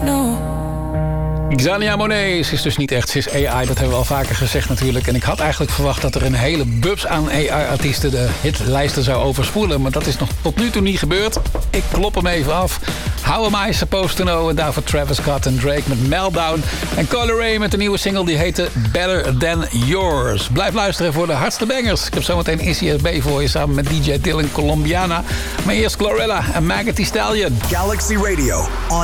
no. Xania Monet is dus niet echt, ze is AI, dat hebben we al vaker gezegd natuurlijk. En ik had eigenlijk verwacht dat er een hele bubs aan AI-artiesten de hitlijsten zou overspoelen. Maar dat is nog tot nu toe niet gebeurd. Ik klop hem even af. How Am I Supposed to Know? En daarvoor Travis Scott en Drake met Meltdown. En Coyle Ray met de nieuwe single die heette Better Than Yours. Blijf luisteren voor de hardste bangers. Ik heb zometeen Izzy SB voor je samen met DJ Dylan Colombiana. Maar eerst Glorilla en Maggot Stallion. Galaxy Radio.